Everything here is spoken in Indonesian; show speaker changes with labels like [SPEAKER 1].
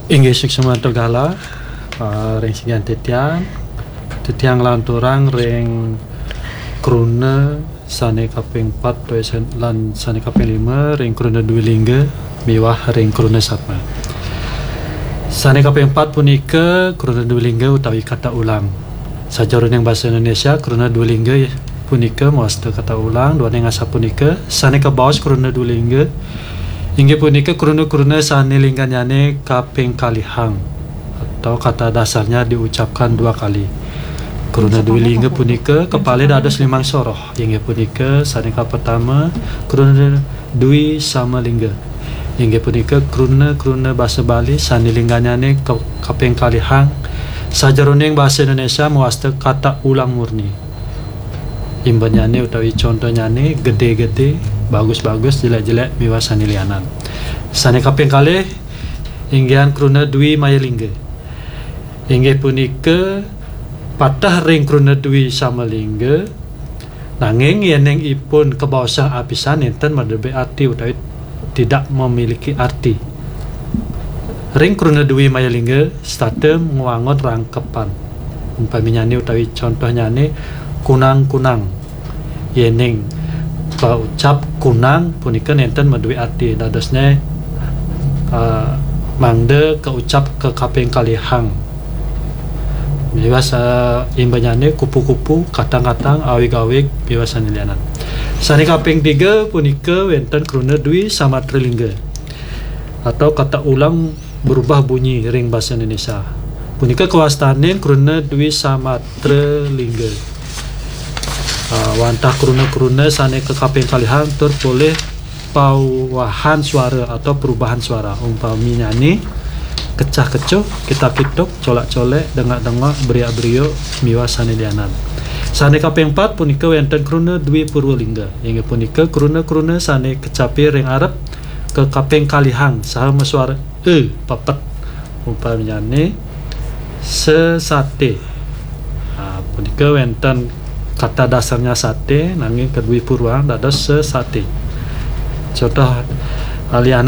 [SPEAKER 1] Inggih suksema togala ring sigan tetiang lanturang ring kruna sane kaping 4 lan sane kaping 5 ring kruna dua lingga miwah ring kruna satma. Sane kaping 4 punika kruna dua lingga utawi kata ulang. Sajarun yang bahasa Indonesia kruna dua lingga punika masta kata ulang, dua yang asa punika sane kabaos kruna dua lingga. Inggih punika kruna sane lingkanyane kaping kalihang atau kata dasarnya diucapkan dua kali. Kruna dua lingga punika kepala dados limang soroh. Inggih punika sane pertama kruna dwi sama lingga. Inggih punika kruna bahasa Bali sane lingkanyane kaping kalihang. Sajarone bahasa Indonesia muasta kata ulang murni. Imbanyane utawi contohnyane gede-gede, bagus-bagus, jelek-jelek miwah sane lianan. Sane kaping kalih inggihan kruna dwi maya lingga. Inggih punika patah ring kruna dwi sama lingga nanging yeneng ipun kebaosan apisan enten madebe arti utawi tidak memiliki arti. Ring kruna dwi maya lingga statem nguangon rangkepan. Umpaminyane utawi contohnyane kunang-kunang. Yeneng ucap kunang punika nenten madue arti dadosnya mangde keucap ke kaping kalihang. Biwas imbanyane kupu-kupu, katang-katang, awig-awig biwasan lianan. Sane kaping 3 punika wenten kruna dwi sama trilingga atau kata ulang berubah bunyi ring bahasa Indonesia. Punika kawastanen kruna dwi sama trilingga. Wantah kruna sane ke kaping kalihang terboleh pawahan suara atau perubahan suara. Umpaminyane kecah-kecuh, kitak-kituk, colak-colek, dengak-dengak, beriak-beriuk miwah sane lianan. Sane kaping 4 punika wenten kruna dwi purwalingga. Inggih punika kruna sane kecapi ring arep ke kaping kalihang saha suara papet. Umpaminyane sesate. Punika wenten kata dasarnya sate nanging kedui purwang dados sesate. Contoh lianan